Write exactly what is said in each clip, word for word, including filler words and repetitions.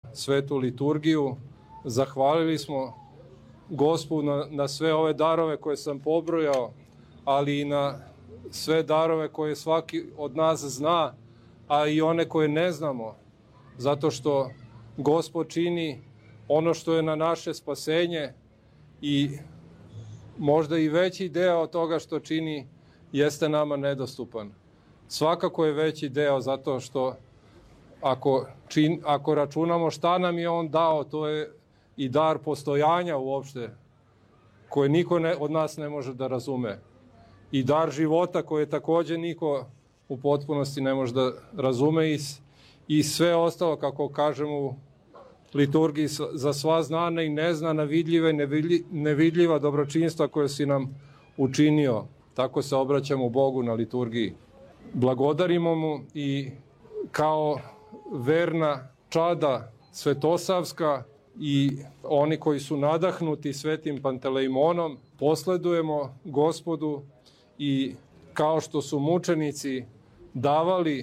svetu liturgiju. Zahvalili smo Gospodu na, na sve ove darove koje sam pobrojao, ali i na sve darove koje svaki od nas zna, a i one koje ne znamo, zato što Gospod čini ono što je na naše spasenje i možda i veći deo toga što čini jeste nama nedostupan. Svakako je veći deo zato što ako, čin, ako računamo šta nam je on dao, to je i dar postojanja uopšte, koje niko ne, od nas ne može da razume. I dar života koje takođe niko u potpunosti ne može da razume i, i sve ostalo, kako kažemo u liturgiji, za sva znana i neznana, vidljiva i nevidljiva dobročinstva koje si nam učinio. Tako se obraćamo Bogu na liturgiji. Blagodarimo mu i kao verna čada svetosavska i oni koji su nadahnuti svetim Pantelejmonom, posledujemo Gospodu i kao što su mučenici davali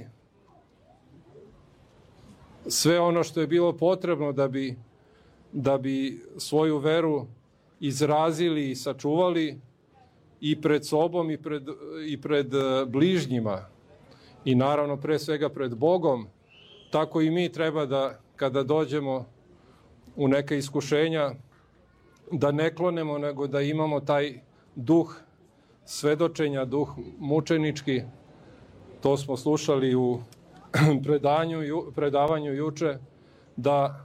sve ono što je bilo potrebno da bi, da bi svoju veru izrazili i sačuvali i pred sobom i pred, i pred bližnjima i naravno pre svega pred Bogom, tako i mi treba da kada dođemo u neka iskušenja da ne klonemo, nego da imamo taj duh svedočenja, duh mučenički. To smo slušali u predanju, predavanju juče, da,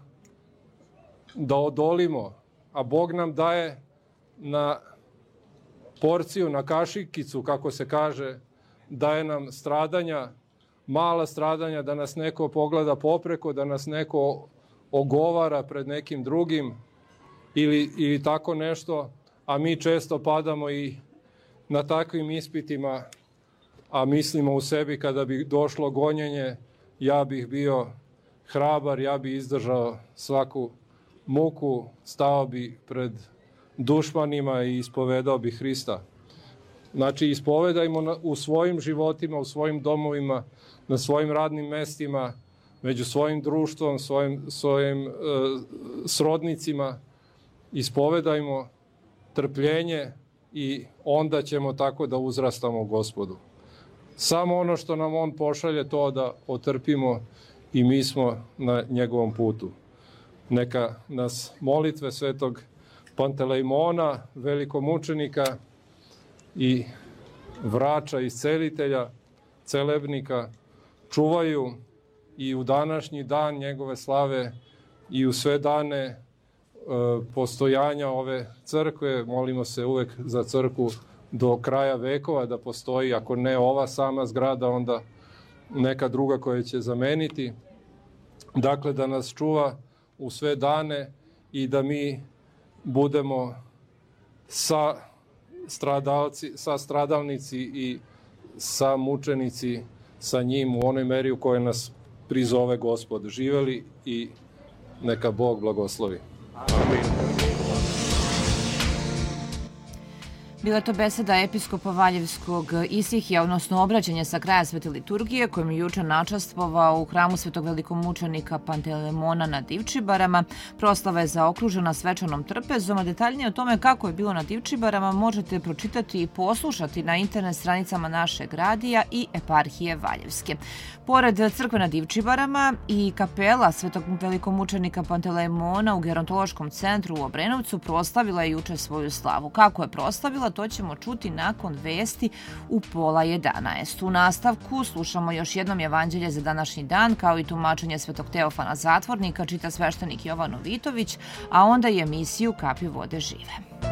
da odolimo, a Bog nam daje na porciju, na kašikicu, kako se kaže, daje nam stradanja, mala stradanja, da nas neko pogleda popreko, da nas neko ogovara pred nekim drugim ili, ili tako nešto, a mi često padamo i na takvim ispitima, a mislimo u sebi kada bi došlo gonjenje, ja bih bio hrabar, ja bih izdržao svaku muku, stao bi pred dušmanima i ispovedao bi Hrista. Znači, ispovedajmo u svojim životima, u svojim domovima, na svojim radnim mestima, među svojim društvom, svojim, svojim e, srodnicima, ispovedajmo trpljenje i onda ćemo tako da uzrastamo u Gospodu. Samo ono što nam on pošalje, to da otrpimo i mi smo na njegovom putu. Neka nas molitve svetog Pantelejmona, velikomučenika i vrača, iscelitelja, celebnika, čuvaju i u današnji dan njegove slave i u sve dane e, postojanja ove crkve. Molimo se uvek za crkvu do kraja vekova da postoji, ako ne ova sama zgrada, onda neka druga koja će zameniti. Dakle, da nas čuva u sve dane i da mi budemo sa stradalci, sa stradalnici i sa mučenici sa njim u onoj meri u kojoj nas prizove Gospod. Živeli i neka Bog blagoslovi. Amin. Bila je to beseda episkopa Valjevskog Isihija, odnosno obraćanje sa kraja svete liturgije, kojim je juče načastvovao u hramu svetog velikomučenika Pantelejmona na Divčibarama. Proslava je zaokružena svečanom trpezom, a detaljnije o tome kako je bilo na Divčibarama možete pročitati i poslušati na internet stranicama našeg radija i eparhije Valjevske. Pored crkve na Divčibarama i kapela svetog velikomučenika Pantelejmona u gerontološkom centru u Obrenovcu proslavila je juče svoju slavu. Kako je proslavila, to ćemo čuti nakon vesti u pola jedanaest. U nastavku slušamo još jednom evanđelje za današnji dan, kao i tumačenje svetog Teofana Zatvornika, čita sveštenik Jovan Vitović, a onda i emisiju Kapi vode žive.